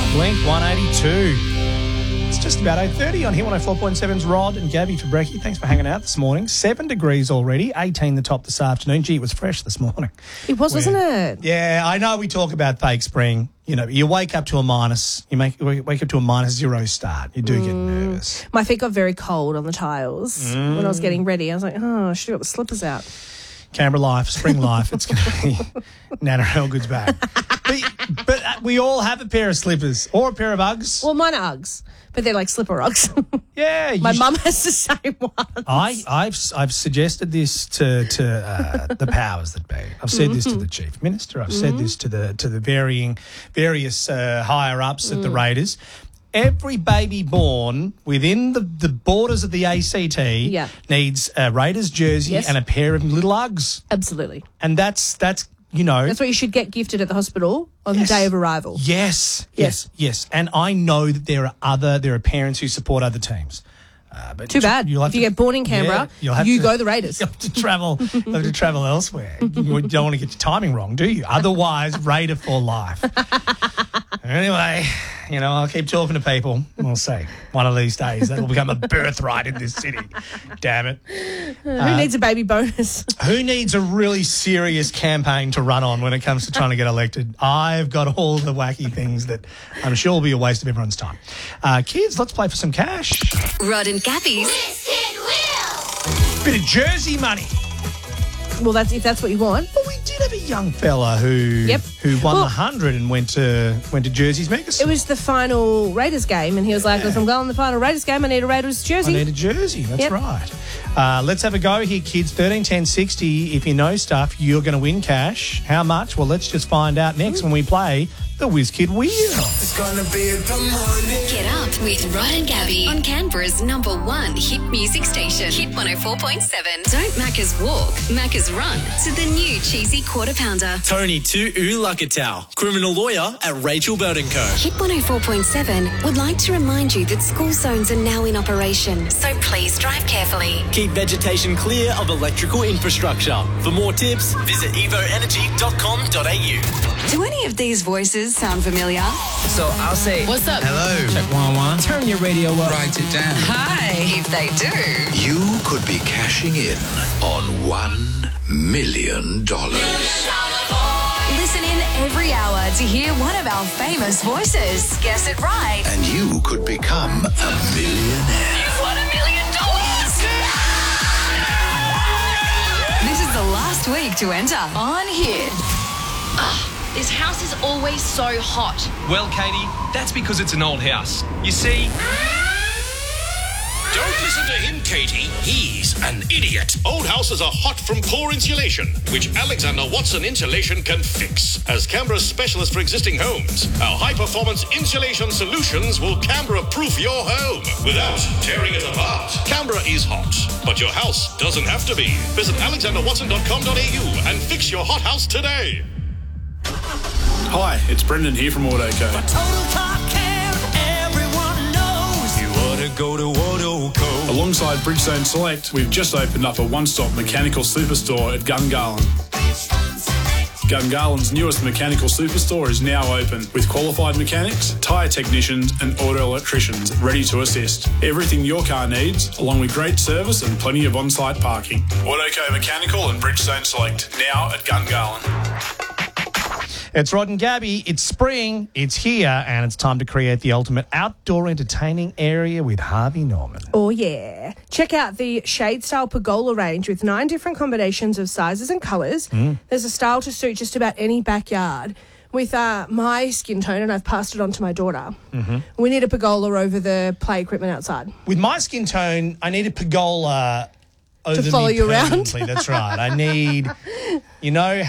Blink 182. It's just about 8:30 on here, 104.7's Rod and Gabby for brekkie. Thanks for hanging out this morning. 7 degrees already, 18 the top this afternoon. Gee, it was fresh this morning. It was, wasn't it? Yeah, I know we talk about fake spring. You know, you wake up to a minus. You wake up to a -0 start. You do get nervous. My feet got very cold on the tiles when I was getting ready. I was like, I should have got the slippers out. Canberra life, spring life. It's going to be Nana Hellgood's back. But we all have a pair of slippers or a pair of Uggs. Well, mine are Uggs, but they're like slipper Uggs. Yeah. My mum has the same ones. I've suggested this to the powers that be. I've said this to the Chief Minister. I've said this to the various higher ups at the Raiders. Every baby born within the borders of the ACT needs a Raiders jersey and a pair of little Uggs. Absolutely. And that's you know. That's what you should get gifted at the hospital on the day of arrival. Yes. And I know that there are parents who support other teams. But Too bad. If you get born in Canberra, you go the Raiders. You have to travel elsewhere. You don't want to get your timing wrong, do you? Otherwise, Raider for life. Anyway, I'll keep talking to people. We'll see. One of these days, that will become a birthright in this city. Damn it. Who needs a baby bonus? Who needs a really serious campaign to run on when it comes to trying to get elected? I've got all the wacky things that I'm sure will be a waste of everyone's time. Kids, let's play for some cash. Rod and Gabby's Bit of jersey money. Well, if that's what you want. Well, we did have a young fella who won the 100 and went to Jersey's Megas. It was the final Raiders game, and he was like, if I'm going to the final Raiders game, I need a Raiders jersey. I need a jersey, that's right. Let's have a go here, kids. 13 10 60. If you know stuff, you're going to win cash. How much? Well, let's just find out next when we play the WizKid Wheel. It's gonna be a good morning. Get up with Rod and Gabby on Canberra's #1 hit music station, Hit 104.7. Don't Macca's walk, Macca's run to the new cheesy quarter pounder. Tony to Ulakatau, criminal lawyer at Rachel Burton Co. Hit 104.7 would like to remind you that school zones are now in operation, so please drive carefully. Keep vegetation clear of electrical infrastructure. For more tips, visit evoenergy.com.au. Do any of these voices sound familiar? So I'll say, what's up? Hello. Check 1-1. Turn your radio up. Write it down. Hi. If they do, You could be cashing in on $1 million. listen in every hour to hear one of our famous voices. Guess it right. And you could become a millionaire. You've won $1 million! This is the last week to enter on Hit. This house is always so hot. Well, Katie, that's because it's an old house. You see... Don't listen to him, Katie. He's an idiot. Old houses are hot from poor insulation, which Alexander Watson Insulation can fix. As Canberra's specialist for existing homes, our high-performance insulation solutions will Canberra-proof your home without tearing it apart. Canberra is hot, but your house doesn't have to be. Visit alexanderwatson.com.au and fix your hot house today. Hi, it's Brendan here from AutoCo. Go to AutoCo. Alongside Bridgestone Select, we've just opened up a one-stop mechanical superstore at Gungahlin. Gungahlин's newest mechanical superstore is now open with qualified mechanics, tyre technicians and auto electricians ready to assist. Everything your car needs, along with great service and plenty of on-site parking. AutoCo Mechanical and Bridgestone Select, now at Gungahlin. It's Rod and Gabby. It's spring. It's here, and it's time to create the ultimate outdoor entertaining area with Harvey Norman. Oh, yeah. Check out the Shade Style Pergola range with 9 different combinations of sizes and colours. There's a style to suit just about any backyard. With my skin tone, and I've passed it on to my daughter, we need a pergola over the play equipment outside. With my skin tone, I need a pergola over to follow me you around. permanently. That's right. I need,